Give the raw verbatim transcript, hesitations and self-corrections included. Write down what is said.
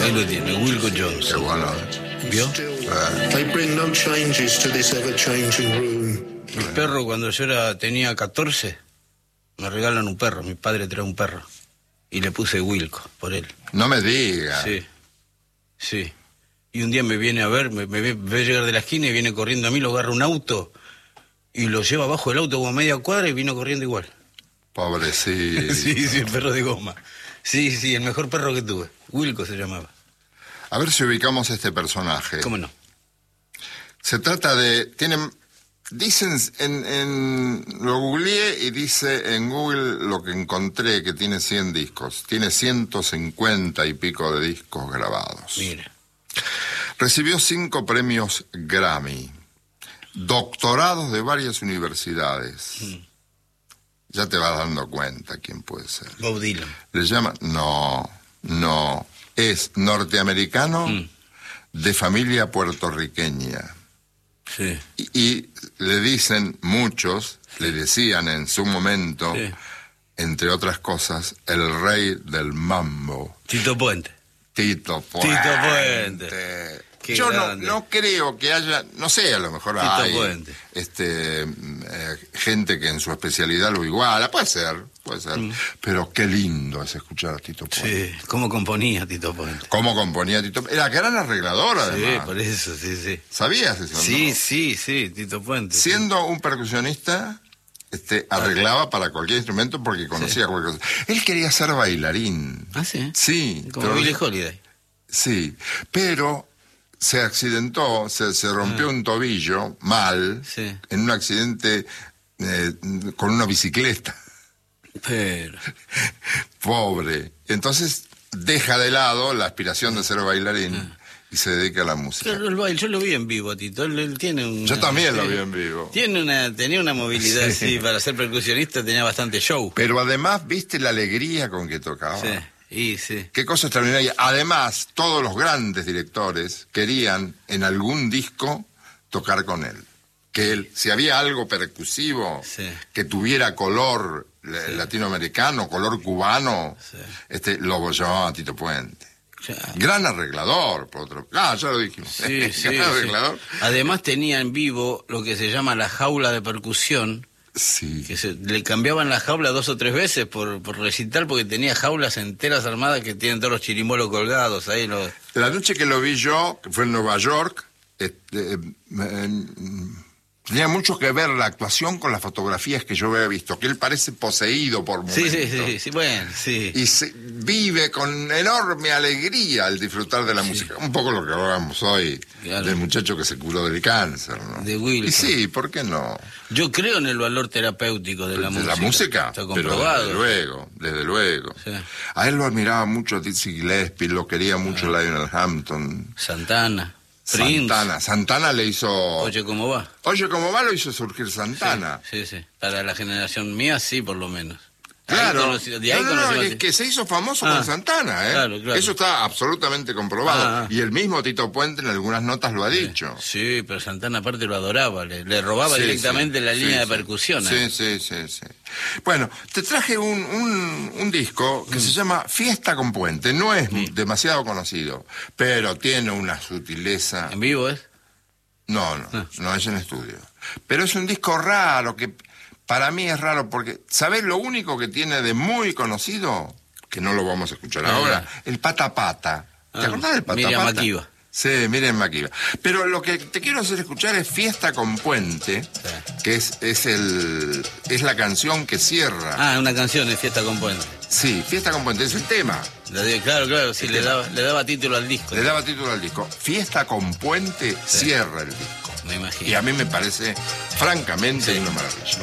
Ahí lo tiene, Wilco Jones. Qué bueno. ¿Vio? Eh, They bring no changes to this ever-changing room. Mi perro, cuando yo era, tenía catorce, me regalan un perro. Mi padre trae un perro. Y le puse Wilco por él. no me diga. Sí, sí. Y un día me viene a ver, me, me ve, ve llegar de la esquina y viene corriendo a mí, lo agarra un auto y lo lleva abajo del auto como a media cuadra y vino corriendo igual. Pobrecito. Sí, sí, el perro de goma. Sí, sí, el mejor perro que tuve. Wilco se llamaba. A ver si ubicamos este personaje. ¿Cómo no? Se trata de... Tienen, dicen, en, en, lo googleé y dice en Google lo que encontré, que tiene cien discos. Tiene ciento cincuenta y pico de discos grabados. Mira. Recibió cinco premios Grammy. Doctorados de varias universidades. Mm. Ya te vas dando cuenta quién puede ser. Bob Dylan. Le llaman... No, no. Es norteamericano Mm. de familia puertorriqueña. Sí. Y, y le dicen muchos, le decían en su momento, Sí. entre otras cosas, el rey del mambo, Tito Puente. Tito Puente. Tito Puente. Qué Yo no, grande. no creo que haya, no sé, a lo mejor Tito hay Puente. este, eh, gente que en su especialidad lo iguala, puede ser, puede ser, Mm. pero qué lindo es escuchar a Tito Puente. Sí, cómo componía Tito Puente. Cómo componía Tito Puente. Era gran arreglador, Sí, además. por eso, sí, sí. ¿Sabías eso? Sí, no? sí, sí, Tito Puente. Siendo un percusionista, este, arreglaba para cualquier instrumento porque conocía Sí. cualquier cosa. Él quería ser bailarín. Ah, sí. Sí. Como pero- Billie Holiday. Sí, pero se accidentó, se, se rompió Ah. un tobillo mal Sí. en un accidente eh, con una bicicleta. Pero. Pobre. Entonces deja de lado la aspiración de ser bailarín Ah. y se dedica a la música. Claro, el baile, yo lo vi en vivo a Tito. Él, él tiene un. Yo también lo vi en vivo. Tiene una, tenía una movilidad, Sí. sí. Para ser percusionista tenía bastante show. Pero además, ¿viste la alegría con que tocaba? Sí, y sí. Qué cosa extraordinaria. Además, todos los grandes directores querían en algún disco tocar con él. Que él, si había algo percusivo, Sí. que tuviera color eh, latinoamericano, color cubano, Sí. este, lo llamaba Tito Puente. Ya. Gran arreglador, por otro. Ah, ya lo dijimos. Sí, sí, Gran sí. arreglador. Además tenía en vivo lo que se llama la jaula de percusión, Sí. que se, le cambiaban la jaula dos o tres veces por, por recital, porque tenía jaulas enteras armadas que tienen todos los chirimbolos colgados ahí. Los... La noche que lo vi yo, que fue en Nueva York, este, eh, eh, tenía mucho que ver la actuación con las fotografías que yo había visto, que él parece poseído por momentos. Sí, sí, sí, sí, bueno, sí. Y se vive con enorme alegría al disfrutar de la música. Un poco lo que hablábamos hoy Claro. del muchacho que se curó del cáncer, ¿no? De Wilco. Y sí, ¿por qué no? Yo creo en el valor terapéutico de la de música. la música, Está pero comprobado. desde luego, desde luego. Sí. A él lo admiraba mucho Dizzy Gillespie, lo quería mucho Lionel Hampton. Santana, Prince. Santana, Santana le hizo... Oye, ¿cómo va? Oye, como va lo hizo surgir Santana. Sí, sí. Para la generación mía, sí, por lo menos. Ahí Claro. conocí- de ahí no, no, no, conocí- es que se hizo famoso Ah, con Santana, ¿eh? claro, claro. Eso está absolutamente comprobado. Ah, ah. Y el mismo Tito Puente en algunas notas lo ha dicho. Sí, pero Santana aparte lo adoraba, le, le robaba Sí, directamente sí, la sí, línea de sí. percusión. Sí, ¿eh? sí, sí, sí. Bueno, te traje un, un, un disco que se llama Fiesta con Puente. No es demasiado conocido, pero tiene una sutileza. ¿En vivo es? No, no, Ah. no es en estudio. Pero es un disco raro, que para mí es raro, porque, ¿sabés lo único que tiene de muy conocido? Que no lo vamos a escuchar Ah. ahora. El Pata Pata. ¿Te Ah, acordás del Pata Miriam Pata? Makeba. Sí, Miriam Makeba. Pero lo que te quiero hacer escuchar es Fiesta con Puente, que es, es, el, es la canción que cierra. Ah, una canción de Fiesta con Puente. Sí, Fiesta con Puente, es el tema. La de- claro, claro, sí, le daba, le daba título al disco. Le daba título al disco. Fiesta con Puente Sí. cierra el disco. Me imagino. Y a mí me parece, francamente, Sí. una maravilla.